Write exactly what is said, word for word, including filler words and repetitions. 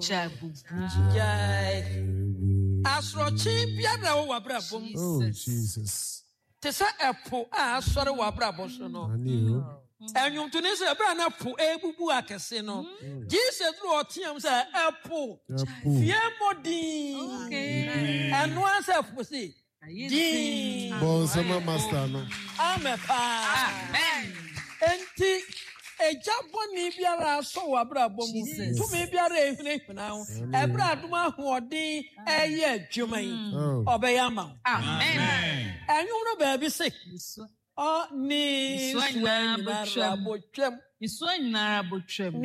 Jabu. Jai. Asrochi biara wo wabra bom. Oh, Jesus. Tesa epo a asore wabra bom so no. Enyum to ne se bra na po ebubu akese no. Jesus no otiam se epo. Fie modin. Okay. Eno asef se. Din. Bon sama master no. Amen. Amen. Enti ejaboni biara so wabra bom. Tumi biara ehune huna ho. Ebra aduma hoodin eye adwuman. Obeyama. Amen. Enyum no ba bi se. Oh, ni Iswa nyinara botwam. Iswa nyinara botwam.